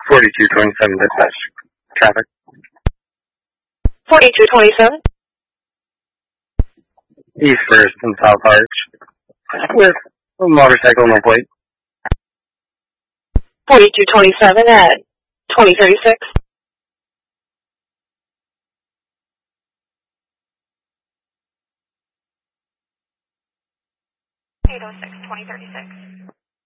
4227 dispatch. Traffic. 4227. East First and South Arch. With a motorcycle no plate. 4227 at 2036. 806, 2036.